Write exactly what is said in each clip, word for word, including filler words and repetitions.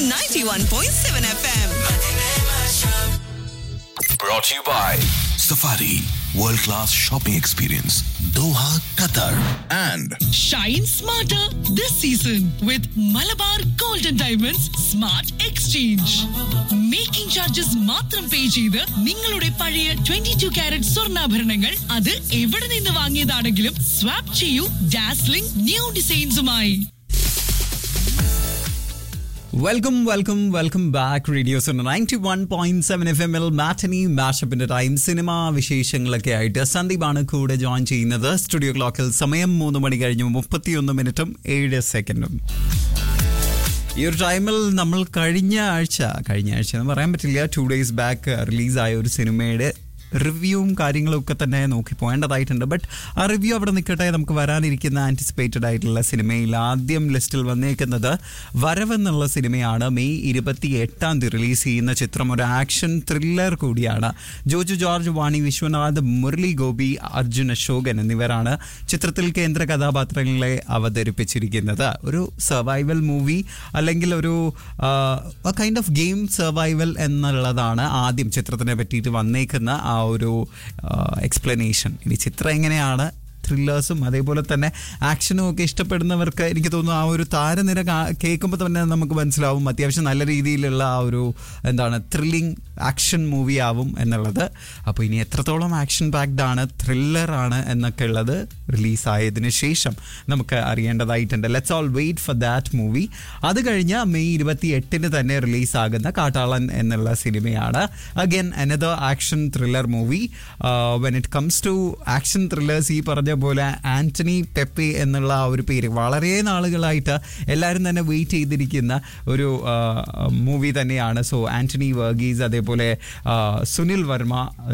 ninety-one point seven F M. Brought to you by Safari World Class Shopping Experience Doha, Qatar, and Shine smarter this season with Malabar Golden Diamonds Smart Exchange. Making charges മാത്രം പേ ചെയ്ത് നിങ്ങളുടെ പഴയ twenty-two carrot സ്വർണ്ണാഭരണങ്ങൾ അത് എവിടെ നിന്ന് വാങ്ങിയതാണെങ്കിലും swap ചെയ്യൂ dazzling new ഡിസൈൻസുമായി. Welcome welcome welcome back radios ninety one point seven F എമ്മിൽ മാറ്റനി മാഷപ്പിന്റെ ടൈം സിനിമാ വിശേഷങ്ങളൊക്കെ ആയിട്ട് സന്ദീപാണ് കൂടെ ജോയിൻ ചെയ്യുന്നത്. സ്റ്റുഡിയോ ക്ലോക്കിൽ സമയം മൂന്ന് മണി കഴിഞ്ഞു മുപ്പത്തിയൊന്ന് മിനിറ്റും ഏഴ് സെക്കൻഡും. ഈ ഒരു ടൈമിൽ നമ്മൾ കഴിഞ്ഞ ആഴ്ച കഴിഞ്ഞ ആഴ്ച എന്ന് പറയാൻ പറ്റില്ല ടു ഡേയ്സ് ബാക്ക് റിലീസായ ഒരു സിനിമയുടെ റിവ്യൂവും കാര്യങ്ങളും ഒക്കെ തന്നെ നോക്കി പോകേണ്ടതായിട്ടുണ്ട്. ബട്ട് ആ റിവ്യൂ അവിടെ നിൽക്കട്ടെ. നമുക്ക് വരാനിരിക്കുന്ന ആൻറ്റിസിപ്പേറ്റഡ് ആയിട്ടുള്ള സിനിമയിൽ ആദ്യം ലിസ്റ്റിൽ വന്നേക്കുന്നത് വരവെന്നുള്ള സിനിമയാണ്. മെയ് ഇരുപത്തി എട്ടാം തീയതി റിലീസ് ചെയ്യുന്ന ചിത്രം ഒരു ആക്ഷൻ ത്രില്ലർ കൂടിയാണ്. ജോജു ജോർജ്, വാണി വിശ്വനാഥ്, മുരളി ഗോപി, അർജുൻ അശോകൻ എന്നിവരാണ് ചിത്രത്തിൽ കേന്ദ്ര കഥാപാത്രങ്ങളെ അവതരിപ്പിച്ചിരിക്കുന്നത്. ഒരു സർവൈവൽ മൂവി അല്ലെങ്കിൽ ഒരു കൈൻഡ് ഓഫ് ഗെയിം സർവൈവൽ എന്നുള്ളതാണ് ആദ്യം ചിത്രത്തിനെ പറ്റിയിട്ട് വന്നേക്കുന്ന ആ ഒരു എക്സ്പ്ലനേഷൻ. ഇനി ചിത്രം എങ്ങനെയാണ്, ത്രില്ലേഴ്സും അതേപോലെ തന്നെ ആക്ഷനും ഒക്കെ ഇഷ്ടപ്പെടുന്നവർക്ക് എനിക്ക് തോന്നുന്നു ആ ഒരു താരനിര കേൾക്കുമ്പോൾ തന്നെ നമുക്ക് മനസ്സിലാവും അത്യാവശ്യം നല്ല രീതിയിലുള്ള ആ ഒരു എന്താണ് ത്രില്ലിംഗ് ആക്ഷൻ മൂവി ആവും എന്നുള്ളത്. അപ്പോൾ ഇനി എത്രത്തോളം ആക്ഷൻ പാക്ഡ് ആണ്, ത്രില്ലർ ആണ് എന്നൊക്കെ ഉള്ളത് റിലീസായതിനു ശേഷം നമുക്ക് അറിയേണ്ടതായിട്ടുണ്ട്. Let's all wait for that movie. അത് കഴിഞ്ഞ് മെയ് ഇരുപത്തി എട്ടിന് തന്നെ റിലീസാകുന്ന കാട്ടാളൻ എന്നുള്ള സിനിമയാണ്. Again another action thriller movie. When it comes to action thrillers, ഈ പറഞ്ഞ പോലെ ആന്റണി പെപ്പെ എന്നുള്ള ആ ഒരു പേര് വളരെ നാളുകളായിട്ട് എല്ലാവരും തന്നെ വെയിറ്റ് ചെയ്തിരിക്കുന്ന ഒരു മൂവി തന്നെയാണ്. സോ ആന്റണി വർഗീസ്, അതേപോലെ സുനിൽ വർമ്മ,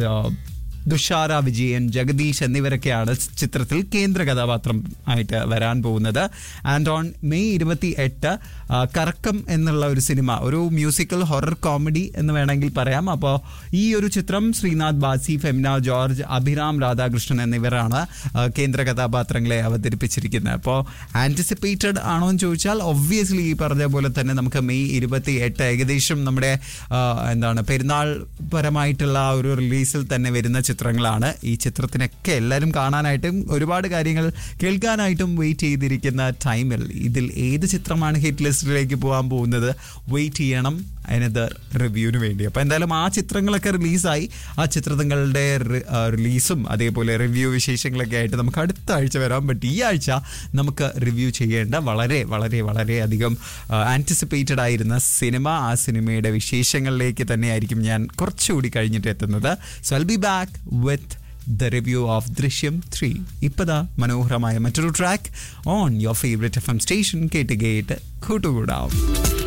ദുഷാര വിജയൻ, ജഗദീഷ് എന്നിവരൊക്കെയാണ് ചിത്രത്തിൽ കേന്ദ്ര കഥാപാത്രം ആയിട്ട് വരാൻ പോകുന്നത്. ആൻഡ് ഓൺ മെയ് ഇരുപത്തി എട്ട് കറക്കം എന്നുള്ള ഒരു സിനിമ, ഒരു മ്യൂസിക്കൽ ഹൊറർ കോമഡി എന്ന് വേണമെങ്കിൽ പറയാം. അപ്പോൾ ഈ ഒരു ചിത്രം ശ്രീനാഥ് ബാസി, ഫെമിന ജോർജ്, അഭിരാം രാധാകൃഷ്ണൻ എന്നിവരാണ് കേന്ദ്ര കഥാപാത്രങ്ങളെ അവതരിപ്പിച്ചിരിക്കുന്നത്. അപ്പോൾ ആൻറ്റിസിപ്പേറ്റഡ് ആണോ എന്ന് ചോദിച്ചാൽ ഒബ്വിയസ്ലി ഈ പറഞ്ഞ പോലെ തന്നെ നമുക്ക് മെയ് ഇരുപത്തി എട്ട് ഏകദേശം നമ്മുടെ എന്താണ് പെരുന്നാൾ പരമായിട്ടുള്ള ആ ഒരു റിലീസിൽ തന്നെ വരുന്ന ചിത്രങ്ങളാണ്. ഈ ചിത്രത്തിനൊക്കെ എല്ലാവരും കാണാനായിട്ടും ഒരുപാട് കാര്യങ്ങൾ കേൾക്കാനായിട്ടും വെയിറ്റ് ചെയ്തിരിക്കുന്ന ടൈമിൽ ഇതിൽ ഏത് ചിത്രമാണ് ഹിറ്റ് ലിസ്റ്റിലേക്ക് പോകാൻ പോകുന്നത്? വെയിറ്റ് ചെയ്യണം അനദർ റിവ്യൂവിന് വേണ്ടി. അപ്പോൾ എന്തായാലും ആ ചിത്രങ്ങളൊക്കെ റിലീസായി. ആ ചിത്രങ്ങളുടെ റിലീസും അതേപോലെ റിവ്യൂ വിശേഷങ്ങളൊക്കെ ആയിട്ട് നമുക്ക് അടുത്ത ആഴ്ച വരാം. ബട്ട് ഈ ആഴ്ച നമുക്ക് റിവ്യൂ ചെയ്യേണ്ട വളരെ വളരെ വളരെ അധികം ആൻറ്റിസിപ്പേറ്റഡ് ആയിരുന്ന സിനിമ, ആ സിനിമയുടെ വിശേഷങ്ങളിലേക്ക് തന്നെയായിരിക്കും ഞാൻ കുറച്ചുകൂടി കഴിഞ്ഞിട്ട് എത്തുന്നത്. So isle B back with the review of Drishyam three. ഇപ്പതാ മനോഹരമായ മറ്റൊരു track on your favourite F M station കേട്ട് കേട്ട് കൂട്ടുകൂടാം.